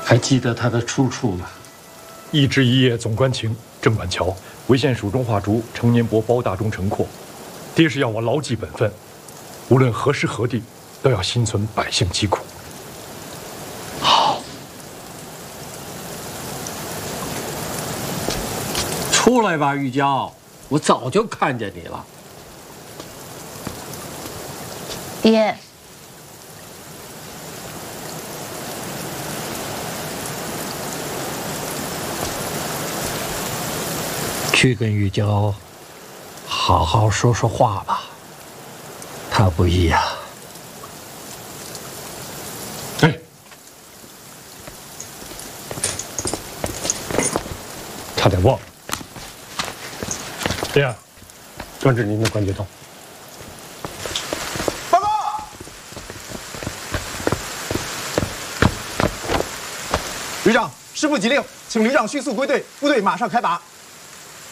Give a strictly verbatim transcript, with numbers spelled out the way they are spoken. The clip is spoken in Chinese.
还记得他的出处吗？ 一枝一叶总关情，郑板桥为县蜀中画竹，成年伯包大中城廓。爹是要我牢记本分，无论何时何地，都要心存百姓疾苦。 好，出来吧，玉娇，我早就看见你了。 爹。 去跟玉娇好好说说话吧，她不易呀。 哎，差点忘了，爹啊，专治您的关节痛。 报告，旅长，师傅急令，请旅长迅速归队，部队马上开拔。